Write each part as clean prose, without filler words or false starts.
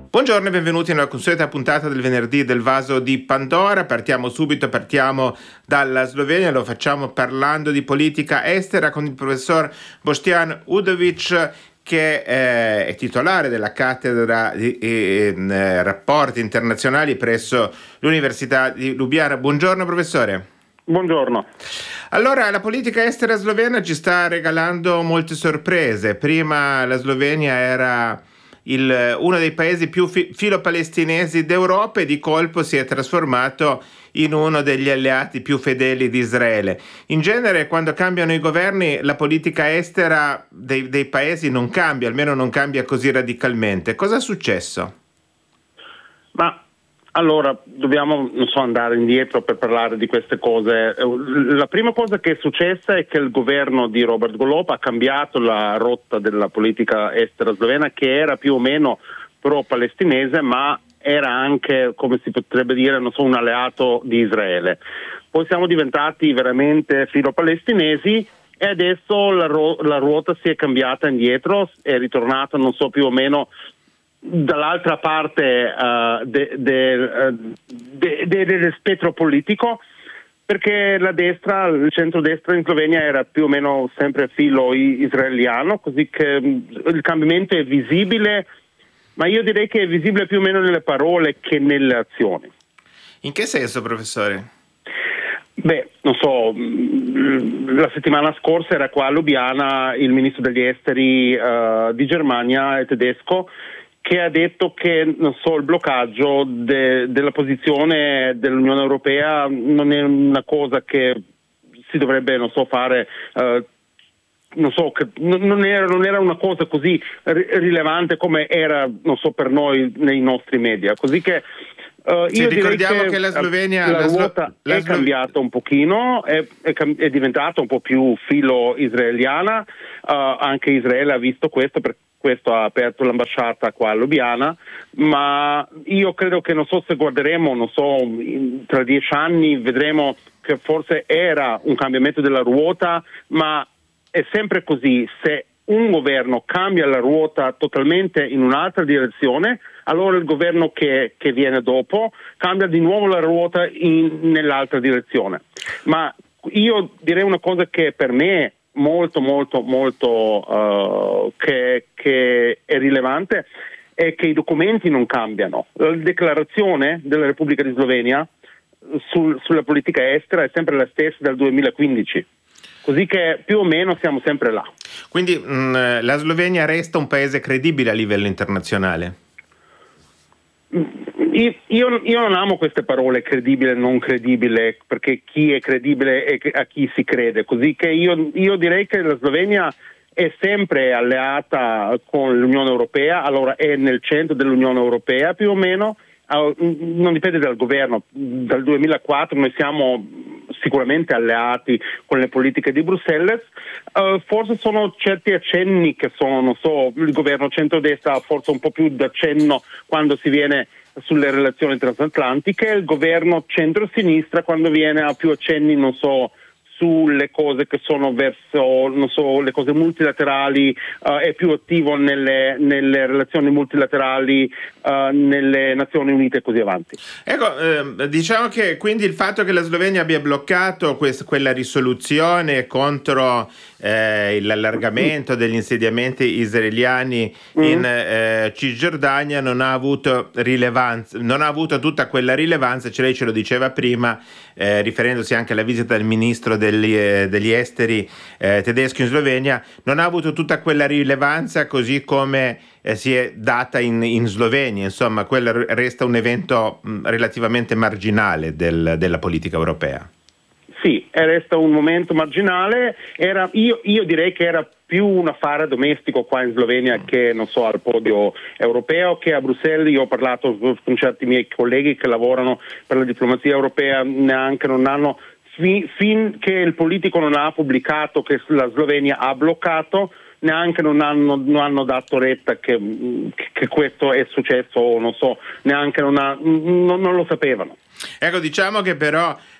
Buongiorno e benvenuti nella consueta puntata del venerdì del Vaso di Pandora. Partiamo dalla Slovenia, lo facciamo parlando di politica estera con il professor Boštjan Udovič, che è titolare della cattedra di rapporti internazionali presso l'Università di Lubiana. Buongiorno professore. Buongiorno. Allora, la politica estera slovena ci sta regalando molte sorprese. Prima la Slovenia era uno dei paesi più filo-palestinesi d'Europa e di colpo si è trasformato in uno degli alleati più fedeli di Israele. In genere, quando cambiano i governi, la politica estera dei paesi non cambia, almeno non cambia così radicalmente. Cosa è successo? Ma allora dobbiamo andare indietro per parlare di queste cose. La prima cosa che è successa è che il governo di Robert Golob ha cambiato la rotta della politica estera slovena, che era più o meno pro-palestinese, ma era anche, come si potrebbe dire, un alleato di Israele. Poi siamo diventati veramente filo-palestinesi e adesso la ruota si è cambiata indietro, è ritornata più o meno dall'altra parte del spettro politico, perché la destra, il centrodestra in Slovenia era più o meno sempre filo israeliano, così che il cambiamento è visibile, ma io direi che è visibile più o meno nelle parole che nelle azioni. In che senso, professore? La settimana scorsa era qua a Lubiana il ministro degli esteri di Germania e tedesco, che ha detto che il bloccaggio della posizione dell'Unione Europea non è una cosa che si dovrebbe fare, che non era una cosa così rilevante come era per noi nei nostri media, così che io ricordiamo direi che la Slovenia la ruota è cambiata un pochino, è diventata un po' più filo israeliana, anche Israele ha visto questo, per questo ha aperto l'ambasciata qua a Lubiana, ma io credo che se guarderemo, tra 10 anni vedremo che forse era un cambiamento della ruota, ma è sempre così: se un governo cambia la ruota totalmente in un'altra direzione, allora il governo che viene dopo cambia di nuovo la ruota nell'altra direzione. Ma io direi una cosa che per me è molto che è rilevante, è che i documenti non cambiano. La dichiarazione della Repubblica di Slovenia sulla politica estera è sempre la stessa del 2015. Così che più o meno siamo sempre là. Quindi la Slovenia resta un paese credibile a livello internazionale? Io non amo queste parole, credibile e non credibile, perché chi è credibile è a chi si crede. Così che io direi che la Slovenia è sempre alleata con l'Unione Europea, allora è nel centro dell'Unione Europea più o meno. Non dipende dal governo. Dal 2004 noi siamo sicuramente alleati con le politiche di Bruxelles. Forse sono certi accenni che il governo centrodestra ha forse un po' più d'accenno quando si viene sulle relazioni transatlantiche, il governo centrosinistra quando viene a più accenni sulle cose che sono verso le cose multilaterali, è più attivo nelle relazioni multilaterali, nelle Nazioni Unite e così avanti. Ecco, diciamo che quindi il fatto che la Slovenia abbia bloccato quella risoluzione contro l'allargamento degli insediamenti israeliani in Cisgiordania non ha avuto rilevanza, non ha avuto tutta quella rilevanza, lei ce lo diceva prima, riferendosi anche alla visita del ministro degli esteri tedesco in Slovenia, non ha avuto tutta quella rilevanza così come si è data in Slovenia. Insomma, quello resta un evento relativamente marginale della politica europea. Sì, resta un momento marginale. Io direi che era più un affare domestico qua in Slovenia che al podio europeo, che a Bruxelles. Io ho parlato con certi miei colleghi che lavorano per la diplomazia europea, neanche non hanno, finché il politico non ha pubblicato che la Slovenia ha bloccato, neanche non hanno dato retta che questo è successo, neanche non lo sapevano. Ecco, diciamo che però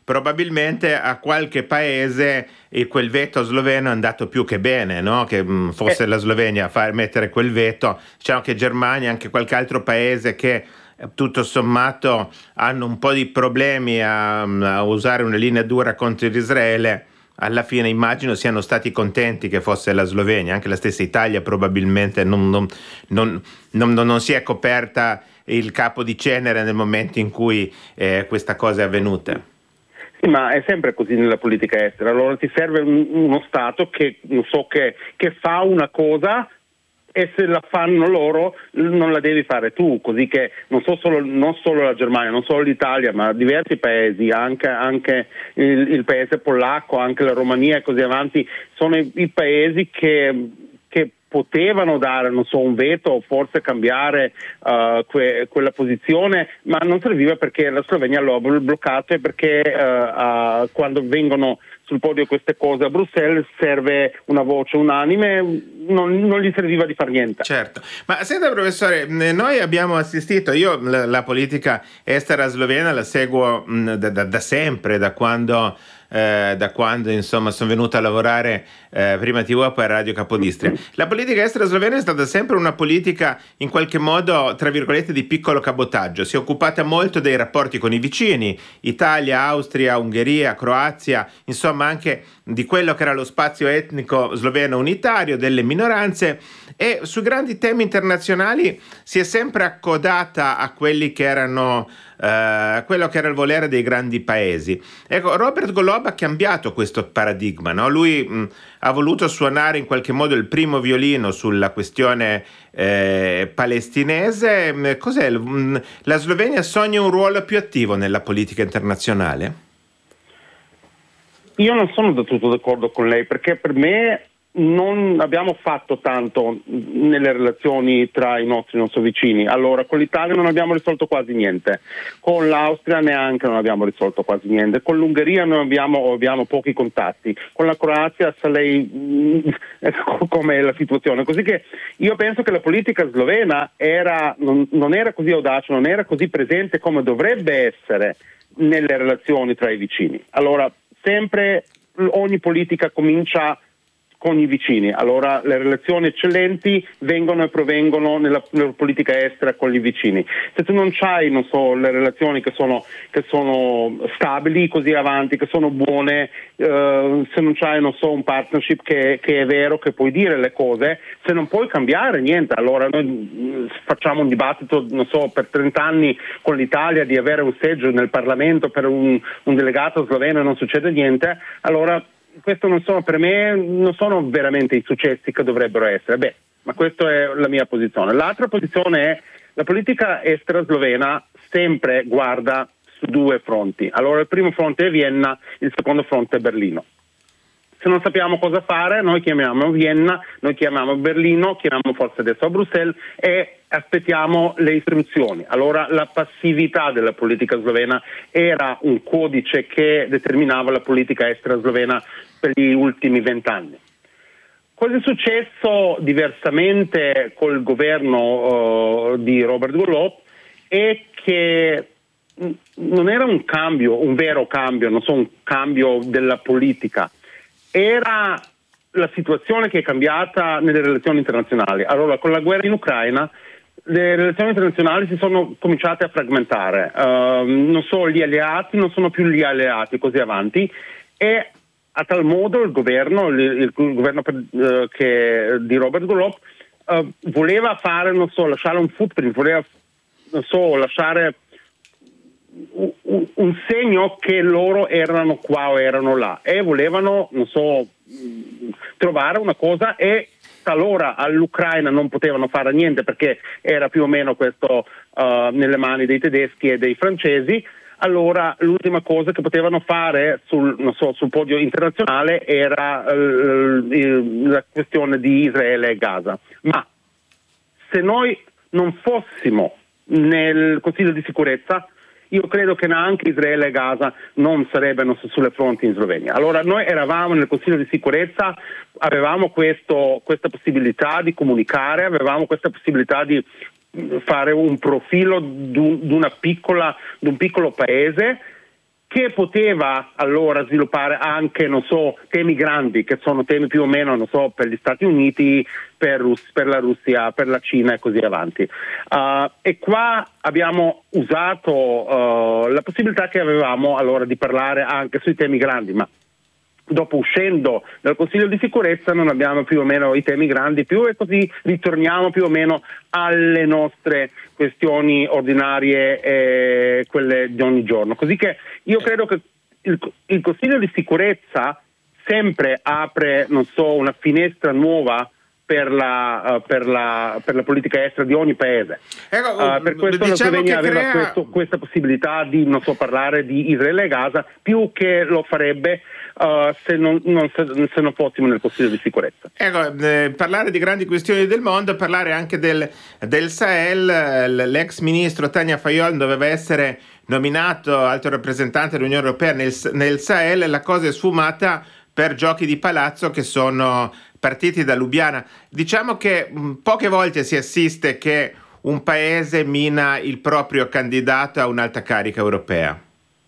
probabilmente a qualche paese quel veto sloveno è andato più che bene, no? Che fosse la Slovenia a mettere quel veto. Diciamo che Germania e anche qualche altro paese che tutto sommato hanno un po' di problemi a usare una linea dura contro Israele, alla fine immagino siano stati contenti che fosse la Slovenia. Anche la stessa Italia probabilmente non si è coperta il capo di cenere nel momento in cui questa cosa è avvenuta. Sì, ma è sempre così nella politica estera. Allora ti serve uno Stato che fa una cosa, e se la fanno loro non la devi fare tu, così che non solo la Germania, non solo l'Italia, ma diversi paesi, anche il paese polacco, anche la Romania e così avanti, sono i paesi che potevano dare, un veto o forse cambiare quella posizione, ma non serviva perché la Slovenia lo ha bloccato e perché quando vengono sul podio queste cose a Bruxelles serve una voce unanime, non gli serviva di far niente. Certo, ma senta professore, noi abbiamo assistito, io la politica estera slovena la seguo da sempre, da quando insomma sono venuto a lavorare prima TV e poi a Radio Capodistria. La politica estera slovena è stata sempre una politica in qualche modo, tra virgolette, di piccolo cabotaggio. Si è occupata molto dei rapporti con i vicini, Italia, Austria, Ungheria, Croazia, insomma anche di quello che era lo spazio etnico sloveno unitario, delle minoranze, e su grandi temi internazionali si è sempre accodata a quelli che erano quello che era il volere dei grandi paesi. Ecco, Robert Golob ha cambiato questo paradigma, no? Lui ha voluto suonare in qualche modo il primo violino sulla questione palestinese. Cos'è? La Slovenia sogna un ruolo più attivo nella politica internazionale? Io non sono del tutto d'accordo con lei, perché per me non abbiamo fatto tanto nelle relazioni tra i nostri vicini. Allora, con l'Italia non abbiamo risolto quasi niente, con l'Austria neanche non abbiamo risolto quasi niente, con l'Ungheria noi abbiamo pochi contatti, con la Croazia sa lei com'è la situazione. Così che io penso che la politica slovena non era così audace, non era così presente come dovrebbe essere nelle relazioni tra i vicini. Allora, sempre ogni politica comincia con i vicini, allora le relazioni eccellenti vengono e provengono nella politica estera con i vicini. Se tu non c'hai, le relazioni che sono stabili così avanti, che sono buone, se non c'hai, un partnership che è vero, che puoi dire le cose, se non puoi cambiare niente, allora noi facciamo un dibattito, per 30 anni con l'Italia di avere un seggio nel Parlamento per un delegato sloveno e non succede niente, allora questo per me non sono veramente i successi che dovrebbero essere. Ma questa è la mia posizione. L'altra posizione è la politica estera slovena sempre guarda su due fronti. Allora il primo fronte è Vienna, il secondo fronte è Berlino. Se non sappiamo cosa fare, noi chiamiamo Vienna, noi chiamiamo Berlino, chiamiamo forse adesso a Bruxelles e aspettiamo le istruzioni. Allora la passività della politica slovena era un codice che determinava la politica estera slovena per gli ultimi 20 anni. Cosa è successo diversamente col governo di Robert Golob è che non era un cambio, un vero cambio, un cambio della politica, era la situazione che è cambiata nelle relazioni internazionali. Allora, con la guerra in Ucraina, le relazioni internazionali si sono cominciate a fragmentare, gli alleati non sono più gli alleati così avanti, e a tal modo il governo di Robert Golob voleva fare, lasciare un footprint, voleva, lasciare un segno che loro erano qua o erano là e volevano, trovare una cosa, e talora all'Ucraina non potevano fare niente perché era più o meno questo nelle mani dei tedeschi e dei francesi. Allora l'ultima cosa che potevano fare sul podio internazionale era la questione di Israele e Gaza. Ma se noi non fossimo nel Consiglio di sicurezza, io credo che neanche Israele e Gaza non sarebbero sulle fronti in Slovenia. Allora noi eravamo nel Consiglio di sicurezza, avevamo questa possibilità di comunicare, avevamo questa possibilità di fare un profilo di un piccolo paese, che poteva allora sviluppare anche, non so, temi grandi, che sono temi più o meno, non so, per gli Stati Uniti, per la Russia, per la Cina e così avanti. E qua abbiamo usato la possibilità che avevamo allora di parlare anche sui temi grandi, ma dopo uscendo dal Consiglio di sicurezza non abbiamo più o meno i temi grandi più, e così ritorniamo più o meno alle nostre questioni ordinarie, quelle di ogni giorno. Così che io credo che il Consiglio di sicurezza sempre apre, non so, una finestra nuova per la politica estera di ogni paese. Per questo la Slovenia aveva questa possibilità di, non so, parlare di Israele e Gaza, più che lo farebbe se non fossimo nel Consiglio di sicurezza. Parlare di grandi questioni del mondo, parlare anche del Sahel. L'ex ministro Tanja Fajon doveva essere nominato alto rappresentante dell'Unione Europea nel Sahel. La cosa è sfumata per giochi di palazzo che sono partiti da Lubiana. Diciamo che poche volte si assiste che un paese mina il proprio candidato a un'alta carica europea.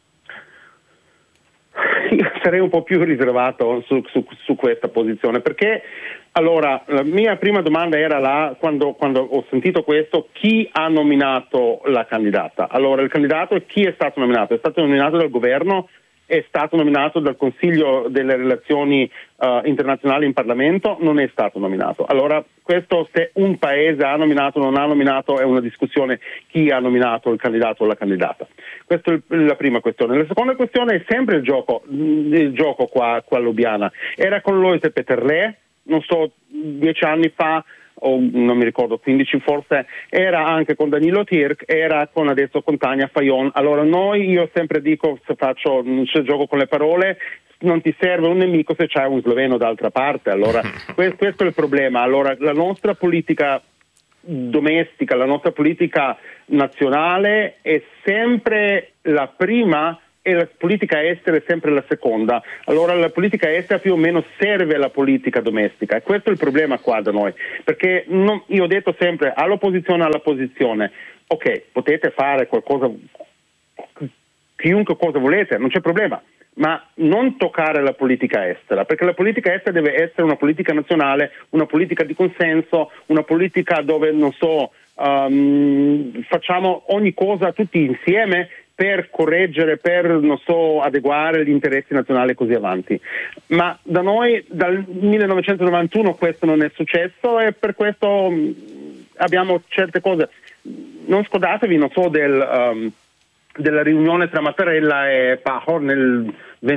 Io sarei un po' più riservato su questa posizione, perché allora la mia prima domanda era quando ho sentito questo: chi ha nominato la candidata? Allora il candidato è chi è stato nominato? È stato nominato dal governo, è stato nominato dal Consiglio delle relazioni internazionali in Parlamento, non è stato nominato. Allora questo, se un paese ha nominato o non ha nominato, è una discussione chi ha nominato il candidato o la candidata. Questa è la prima questione. La seconda questione è sempre il gioco qua a Lubiana. Era con Lojze Peterle, non so, 10 anni fa, o non mi ricordo, 15 forse, era anche con Danilo Türk, era adesso con Tanja Fajon. Allora io sempre dico, se gioco con le parole, non ti serve un nemico se c'è un sloveno d'altra parte. Allora questo è il problema. Allora la nostra politica domestica, la nostra politica nazionale è sempre la prima e la politica estera è sempre la seconda. Allora la politica estera più o meno serve alla politica domestica, e questo è il problema qua da noi, perché io ho detto sempre all'opposizione, ok, potete fare qualcosa, chiunque cosa volete, non c'è problema, ma non toccare la politica estera, perché la politica estera deve essere una politica nazionale, una politica di consenso, una politica dove, non so, facciamo ogni cosa tutti insieme per correggere, per, non so, adeguare gli interessi nazionali e così avanti. Ma da noi dal 1991 questo non è successo, e per questo abbiamo certe cose. Non scordatevi, non so, della riunione tra Mattarella e Pahor nel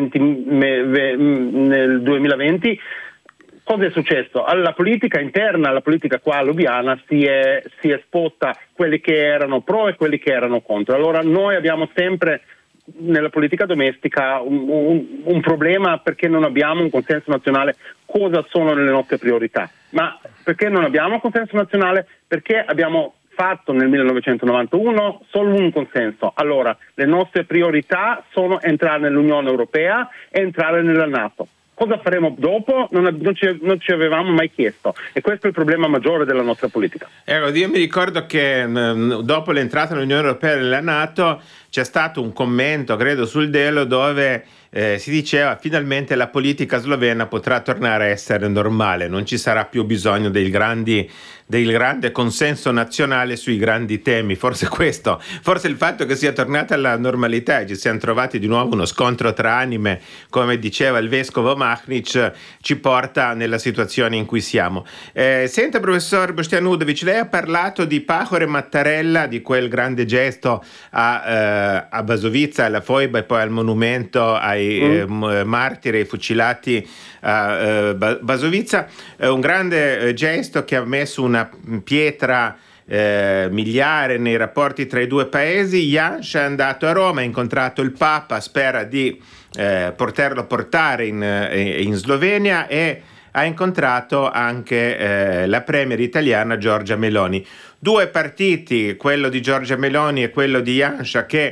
2020. Cosa è successo? Alla politica interna, alla politica qua a Lubiana si è esposta quelli che erano pro e quelli che erano contro. Allora noi abbiamo sempre nella politica domestica un problema, perché non abbiamo un consenso nazionale cosa sono le nostre priorità. Ma perché non abbiamo un consenso nazionale? Perché abbiamo fatto nel 1991 solo un consenso. Allora le nostre priorità sono entrare nell'Unione Europea e entrare nella NATO. Cosa faremo dopo? Non ci avevamo mai chiesto, e questo è il problema maggiore della nostra politica. Io mi ricordo che dopo l'entrata nell'Unione Europea e nella NATO c'è stato un commento, credo, sul Delo, dove si diceva finalmente la politica slovena potrà tornare a essere normale, non ci sarà più bisogno del grande consenso nazionale sui grandi temi. Forse il fatto che sia tornata alla normalità e ci siamo trovati di nuovo uno scontro tra anime, come diceva il vescovo Mahnic, ci porta nella situazione in cui siamo. Senta, professor Boštjan Udovič, lei ha parlato di Pahor e Mattarella, di quel grande gesto a Bazovica, alla foiba e poi al monumento ai martiri e fucilati a Bazovica, un grande gesto che ha messo una pietra miliare nei rapporti tra i due paesi. Janša è andato a Roma, ha incontrato il Papa, spera di poterlo portare in Slovenia, e ha incontrato anche la premier italiana Giorgia Meloni. Due partiti, quello di Giorgia Meloni e quello di Janša, che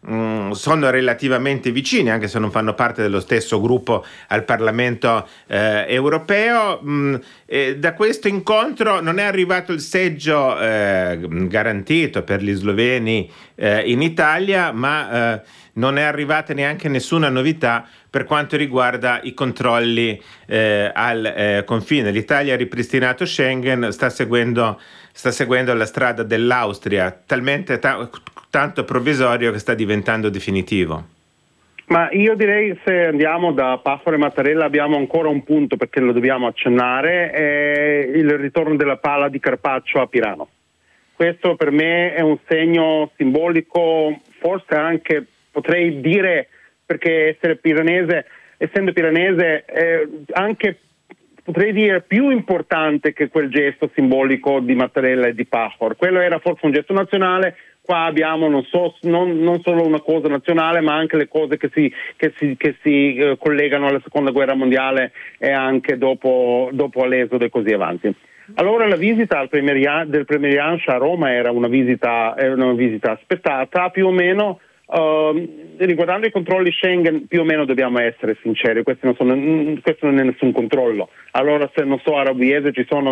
sono relativamente vicini, anche se non fanno parte dello stesso gruppo al Parlamento europeo. Da questo incontro non è arrivato il seggio garantito per gli sloveni in Italia, ma non è arrivata neanche nessuna novità per quanto riguarda i controlli al confine. L'Italia ha ripristinato Schengen, sta seguendo la strada dell'Austria, talmente tanto provvisorio che sta diventando definitivo. Ma io direi, se andiamo da Pahor e Mattarella, abbiamo ancora un punto perché lo dobbiamo accennare, è il ritorno della pala di Carpaccio a Pirano. Questo per me è un segno simbolico, forse anche potrei dire, perché essendo piranese, anche potrei dire più importante che quel gesto simbolico di Mattarella e di Pahor. Quello era forse un gesto nazionale. Qua abbiamo non solo una cosa nazionale, ma anche le cose che si collegano alla seconda guerra mondiale e anche dopo l'esodo e così avanti. Allora la visita del premier Janša a Roma era una visita aspettata, più o meno. Riguardando i controlli Schengen, più o meno dobbiamo essere sinceri, questo non è nessun controllo. Allora, se a Rabuiese ci sono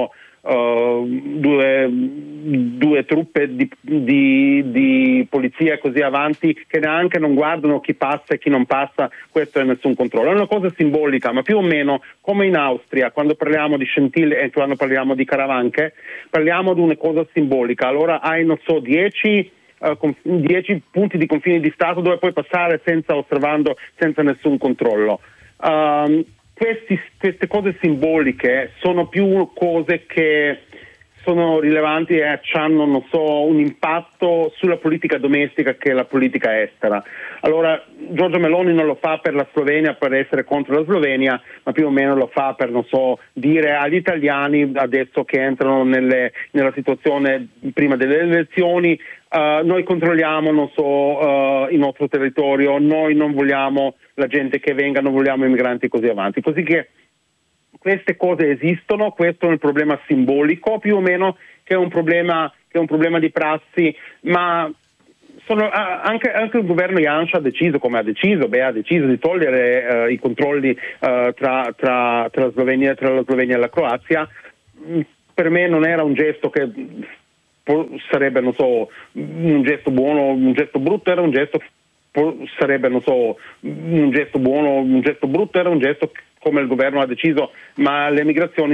due truppe di polizia e così avanti che neanche non guardano chi passa e chi non passa, questo è nessun controllo. È una cosa simbolica, ma più o meno come in Austria, quando parliamo di scintille e quando parliamo di caravanche, parliamo di una cosa simbolica. Allora hai 10 punti di confine di Stato dove puoi passare senza nessun controllo. Queste cose simboliche sono più cose che sono rilevanti e hanno un impatto sulla politica domestica che la politica estera. Allora Giorgia Meloni non lo fa per la Slovenia, per essere contro la Slovenia, ma più o meno lo fa per dire agli italiani adesso che entrano nella situazione prima delle elezioni, noi controlliamo il nostro territorio, noi non vogliamo la gente che venga, non vogliamo i migranti e così avanti. Così che queste cose esistono, questo è un problema simbolico più o meno, che è un problema di prassi, ma anche il governo Janša ha deciso di togliere i controlli tra la Slovenia e la Croazia. Per me non era un gesto che sarebbe un gesto buono, un gesto brutto, era un gesto sarebbe un gesto buono, un gesto brutto, era un gesto come il governo ha deciso, ma le migrazioni